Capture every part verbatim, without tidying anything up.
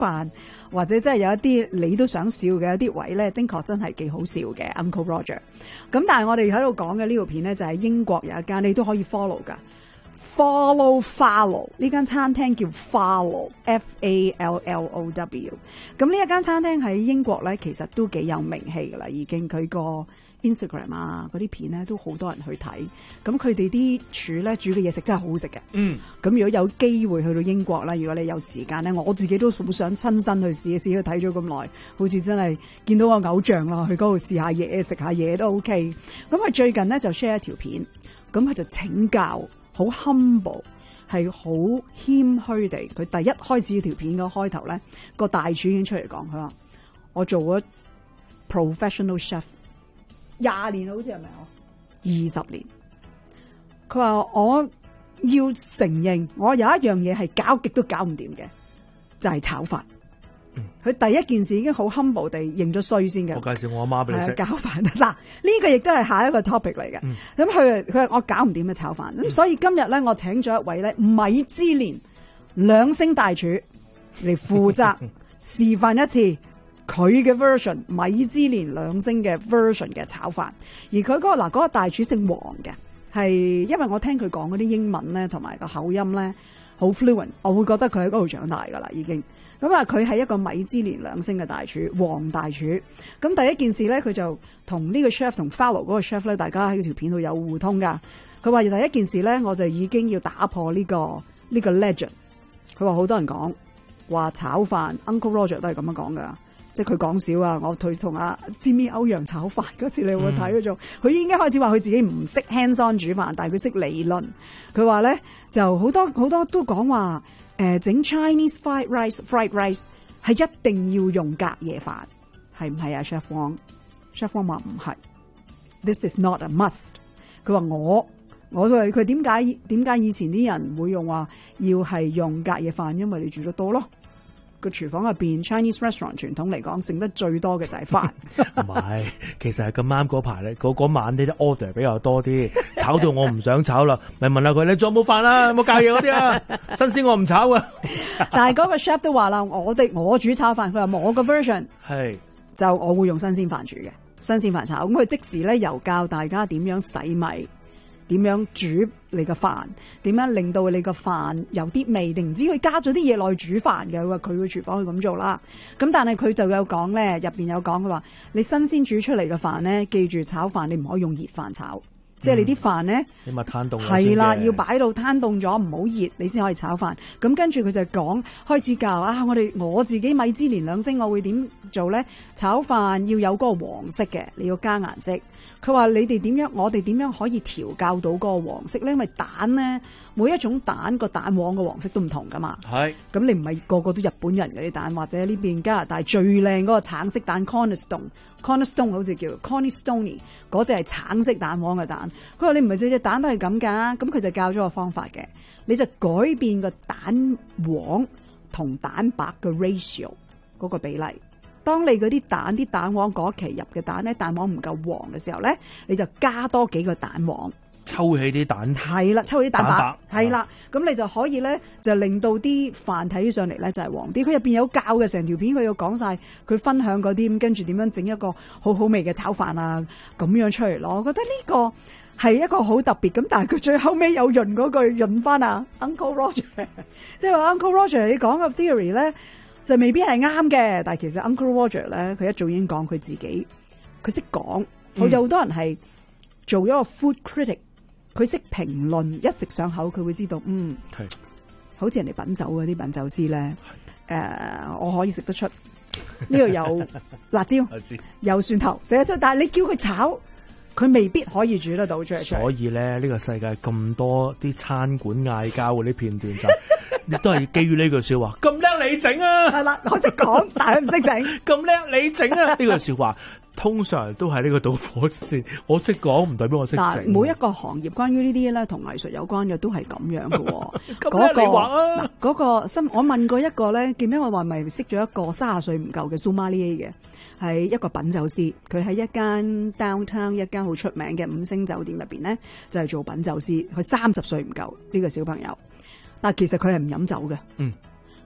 扮，或者真係有一啲你都想笑嘅一啲位咧，的確真係幾好笑嘅 Uncle Roger。咁但係我哋喺度講嘅呢條片咧，就係英國有一間你都可以 follow 噶。Follow Follow 呢間餐廳叫 Follow F A L L O W。 咁呢一間餐廳喺英國咧，其實都幾有名氣噶啦，已經佢個 Instagram 啊嗰啲片咧都好多人去睇。咁佢哋啲廚咧煮嘅嘢食真係好好食嘅。嗯。咁如果有機會去到英國啦，如果你有時間咧，我自己都好想親身去試一試。去睇咗咁耐，好似真係見到個偶像啦，去嗰度試下嘢食下嘢都 OK。咁佢最近咧就 share 一條片，咁佢就請教。好 humble， 係好謙虛地，佢第一開始條片個開頭咧，個大廚已經出嚟講，佢話我做咗 professional chef 廿年，好似係咪啊？二十年。佢話我要承認，我有一樣嘢係搞極都搞唔掂嘅，就係、是、炒飯。佢、嗯、第一件事已經好 humble 地認咗衰先嘅。我介紹我阿媽俾你食。 搞飯嗱，呢、這個亦都係下一個 topic 嚟嘅。咁佢佢話我搞唔掂嘅炒飯，咁、嗯、所以今日咧，我請咗一位咧米芝蓮兩星大廚嚟負責示範一次佢嘅 version 米芝蓮兩星嘅 version 嘅炒飯。而佢嗰、那個嗱嗰、那個大廚姓黃嘅，係因為我聽佢講嗰啲英文咧，同埋個口音咧好 fluent， 我會覺得佢喺嗰度長大噶啦已經。咁啊，佢係一個米芝蓮兩星嘅大廚，黃大廚。咁第一件事咧，佢就同呢個 chef 同 follow 嗰個 chef 咧，大家喺條片度有互通噶。佢話第一件事咧，我就已經要打破呢、這個呢、這個 legend。佢話好多人講話炒飯 ，Uncle Roger 都係咁樣講噶，即係佢講少啊。我佢同阿 Jimmy 歐陽炒飯嗰次，你有冇睇嗰種？佢、嗯、已經開始話佢自己唔識 hands on 煮飯，但係佢識理論。佢話咧就好多好多都講話。誒整 Chinese fried rice，fried rice 係一定要用隔夜飯，係唔係啊 Chef Wong？Chef Wong 話唔係 ，This is not a must。佢話我，我都係佢點解點解以前啲人會用話要係用隔夜飯，因為你煮得多咯。個廚房入邊 Chinese restaurant 傳統嚟講，剩得最多嘅就係飯。 唔係，其實係咁啱嗰排咧，嗰嗰晚啲 order 比較多啲，炒到我唔想炒啦，咪問下佢你仲有冇飯啊？有冇隔夜嗰啲啊？新鮮我唔炒啊。 但係嗰個 chef 都話啦，我哋我煮炒飯，佢話我個 version 係就我會用新鮮飯煮嘅，新鮮飯炒。咁佢即時咧又教大家點樣洗米。點樣煮你個飯？點樣令到你個飯有啲味？定唔知佢加咗啲嘢落去煮飯嘅？佢話佢個廚房去咁做啦。咁但係佢就有講咧，入邊有講佢話你新鮮煮出嚟嘅飯咧，記住炒飯你唔可以用熱飯炒，嗯、即係你啲飯咧， 你咪攤凍係啦，要擺到攤凍咗，唔好熱，你先可以炒飯。咁跟住佢就講開始教啊，我哋我自己米芝蓮兩星，我會點做咧？炒飯要有嗰個黃色嘅，你要加顏色。佢話：你哋點樣？我哋點樣可以調教到嗰個黃色咧？因為蛋咧，每一種蛋個蛋黃嘅黃色都唔同噶嘛。係。咁你唔係個個都日本人嘅啲蛋，或者呢邊加拿大最靚嗰個橙色蛋 Cornerstone，Cornerstone 好似叫 Cornerstone 嗰隻係橙色蛋黃嘅蛋。佢話你唔係隻隻蛋都係咁㗎，咁佢就教咗個方法嘅，你就改變個蛋黃同蛋白嘅 ratio 嗰個比例。當你嗰啲蛋啲蛋黃嗰期入嘅蛋咧，蛋黃唔夠黃嘅時候咧，你就加多幾個蛋黃， 抽起啲蛋， 係啦，抽起啲蛋白，係啦，咁你就可以咧，就令到啲飯睇起上嚟咧就係黃啲。佢入邊有教嘅，成條片佢有講晒，佢分享嗰啲咁，跟住點樣整一個好好味嘅炒飯啊，咁樣出嚟咯。我覺得呢個係一個好特別咁，但係佢最後尾有潤嗰句潤翻啊 Uncle Roger， 即係話 Uncle Roger 你講嘅 theory 咧。就未必係啱嘅，但係其實 Uncle Roger 咧，佢一早已經講佢自己，佢識講，佢有好多人係做咗個 food critic，佢識評論，一食上口佢會知道，嗯，係，好似人哋品酒嗰啲品酒師咧，誒、呃，我可以食得出呢度有辣椒，有蒜頭，食得出，但係你叫佢炒，佢未必可以煮得到出嚟。 所以咧，呢、這個世界咁多啲餐館嗌交嗰啲片段就。亦都係基於呢句說話，咁叻你整啊！ 係啦，我識講，但係唔識整。 咁叻你整啊！呢句說話通常都係呢個導火線。我識講唔代表我識整。 但每一個行業關於呢啲咧，同藝術有關嘅都係咁樣嘅。 咁叻你話啊！ 嗱，嗰個新我問過一個咧，記唔記得我話咪識咗一個三十歲唔夠嘅 sommelier 嘅，係一個品酒師。佢喺一間 downtown 一間好出名嘅五星酒店入邊咧，就係做品酒師。佢三十歲唔夠呢個小朋友。但其實佢係唔飲酒嘅，嗯，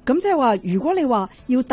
咁即係話，如果你話要